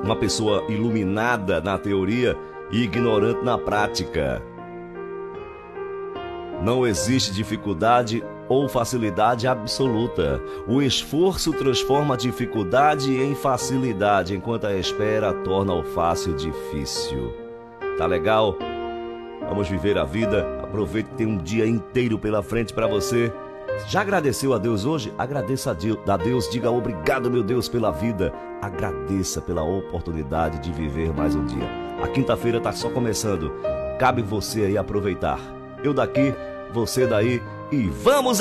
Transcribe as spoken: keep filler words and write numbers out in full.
uma pessoa iluminada na teoria e ignorante na prática. Não existe dificuldade ou facilidade absoluta. O esforço transforma a dificuldade em facilidade, enquanto a espera torna o fácil difícil. Tá legal? Vamos viver a vida. Aproveite que tem um dia inteiro pela frente para você. Já agradeceu a Deus hoje? Agradeça a Deus. Diga obrigado, meu Deus, pela vida. Agradeça pela oportunidade de viver mais um dia. A quinta-feira está só começando. Cabe você aí aproveitar. Eu daqui, você daí e vamos